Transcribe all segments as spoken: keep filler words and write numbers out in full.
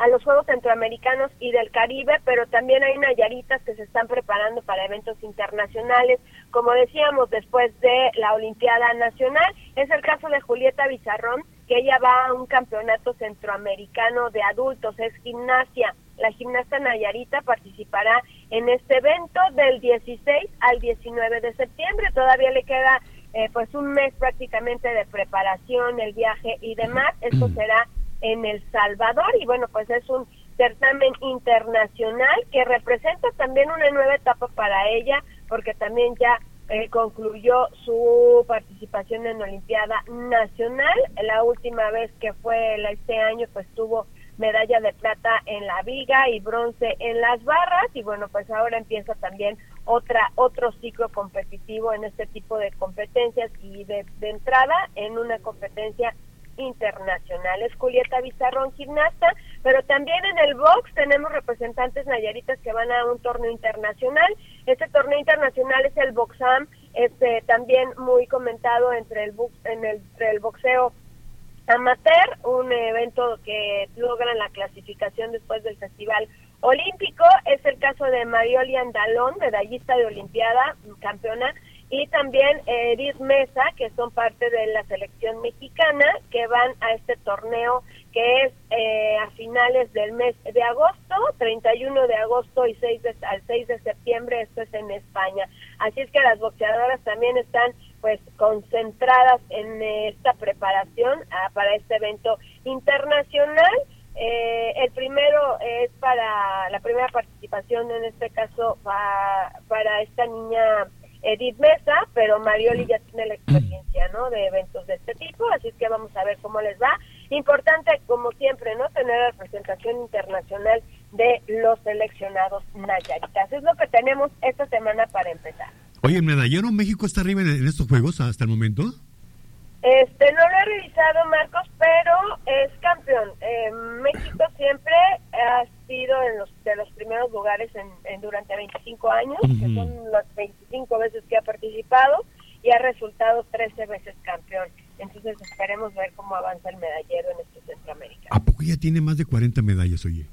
a los Juegos Centroamericanos y del Caribe, pero también hay nayaritas que se están preparando para eventos internacionales, como decíamos, después de la Olimpiada Nacional. Es el caso de Julieta Bizarrón, que ella va a un campeonato centroamericano de adultos, es gimnasia. La gimnasta nayarita participará en este evento del dieciséis al diecinueve de septiembre, todavía le queda eh, pues un mes prácticamente de preparación, el viaje y demás. Esto será en El Salvador y bueno, pues es un certamen internacional que representa también una nueva etapa para ella, porque también ya eh, concluyó su participación en Olimpiada Nacional. La última vez que fue la, este año pues tuvo medalla de plata en la viga y bronce en las barras, y bueno, pues ahora empieza también otra otro ciclo competitivo en este tipo de competencias y de, de entrada en una competencia internacional. Es Julieta Bizarrón, gimnasta, pero también en el box tenemos representantes nayaritas que van a un torneo internacional. Este torneo internacional es el Boxam, este también muy comentado entre el, en el, entre el boxeo amateur, un evento que logran la clasificación después del Festival Olímpico. Es el caso de Marioli Andalón, medallista de Olimpiada, campeona, y también eh, Edith Mesa, que son parte de la selección mexicana, que van a este torneo que es eh, a finales del mes de agosto, treinta y uno de agosto y seis de, al seis de septiembre, esto es en España. Así es que las boxeadoras también están pues concentradas en eh, esta preparación ah, para este evento internacional. Eh, el primero es para la primera participación, en este caso va para esta niña Edith Mesa, pero Marioli ya tiene la experiencia, ¿no?, de eventos de este tipo, así es que vamos a ver cómo les va. Importante, como siempre, ¿no?, tener la representación internacional de los seleccionados nayaritas. Es lo que tenemos esta semana para empezar. Oye, ¿el medallero México está arriba en, en estos juegos hasta el momento? Este, no lo he revisado, Marcos, pero es campeón. Eh, México siempre ha sido en los, de los primeros lugares en, en durante veinticinco años, uh-huh. que son las veinticinco veces que ha participado, y ha resultado trece veces campeón. Entonces esperemos ver cómo avanza el medallero en este Centroamérica. ¿A poco ya tiene más de cuarenta medallas, oye?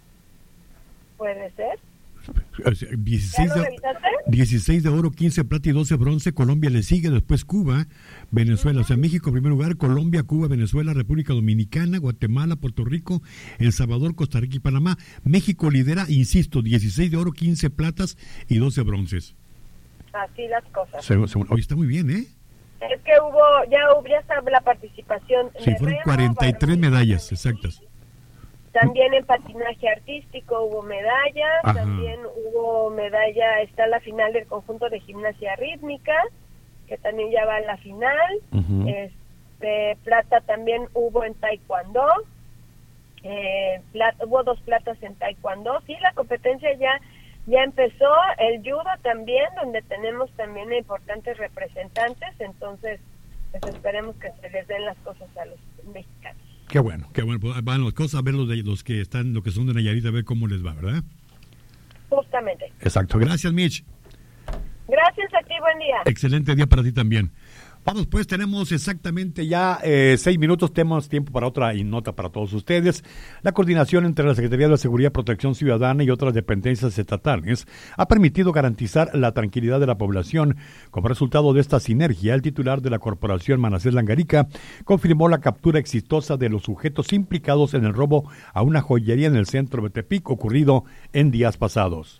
Puede ser. dieciséis, de, dieciséis de oro, quince plata y doce bronce. Colombia le sigue, después Cuba, Venezuela, uh-huh. o sea, México en primer lugar, Colombia, Cuba, Venezuela, República Dominicana, Guatemala, Puerto Rico, El Salvador, Costa Rica y Panamá. México lidera, insisto, dieciséis de oro, quince platas y doce bronces. Así las cosas. Según, según, hoy está muy bien, ¿eh? Es que hubo, ya hubo, ya está la participación. Sí, fueron remo, cuarenta y tres medallas exactas. También en patinaje artístico hubo medallas, Ajá. también hubo medalla, está la final del conjunto de gimnasia rítmica, que también ya va a la final. Uh-huh. Este, plata también hubo en taekwondo, eh, plata, hubo dos platas en taekwondo. Sí, la competencia ya ya empezó, el judo también, donde tenemos también importantes representantes, entonces pues esperemos que se les den las cosas a los mexicanos. Qué bueno, qué bueno. Van las cosas a ver los, de, los que están, los que son de Nayarit, a ver cómo les va, ¿verdad? Justamente. Exacto. Gracias, Mitch. Gracias a ti, buen día. Excelente día para ti también. Vamos, pues tenemos exactamente ya eh, seis minutos, tenemos tiempo para otra y nota para todos ustedes. La coordinación entre la Secretaría de Seguridad y Protección Ciudadana y otras dependencias estatales ha permitido garantizar la tranquilidad de la población. Como resultado de esta sinergia, el titular de la corporación, Manasés Langarica, confirmó la captura exitosa de los sujetos implicados en el robo a una joyería en el centro de Tepic, ocurrido en días pasados.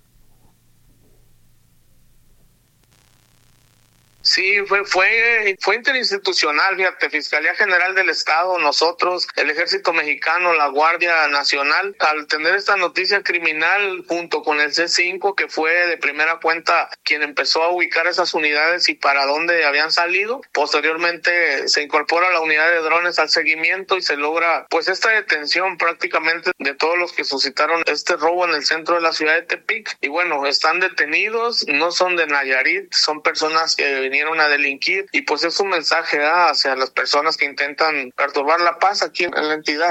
Sí, fue fue fue interinstitucional, fíjate, Fiscalía General del Estado, nosotros, el Ejército Mexicano, la Guardia Nacional, al tener esta noticia criminal junto con el C cinco, que fue de primera cuenta quien empezó a ubicar esas unidades y para dónde habían salido, posteriormente se incorpora la unidad de drones al seguimiento y se logra pues esta detención prácticamente de todos los que suscitaron este robo en el centro de la ciudad de Tepic, y bueno, están detenidos, no son de Nayarit, son personas que vinieron a delinquir, y pues es un mensaje ¿eh? hacia las personas que intentan perturbar la paz aquí en la entidad.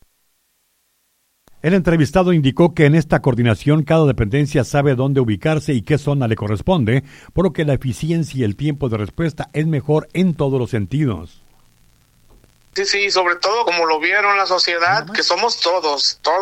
El entrevistado indicó que en esta coordinación cada dependencia sabe dónde ubicarse y qué zona le corresponde, por lo que la eficiencia y el tiempo de respuesta es mejor en todos los sentidos. Sí, sí, sobre todo como lo vieron la sociedad, que somos todos, todos.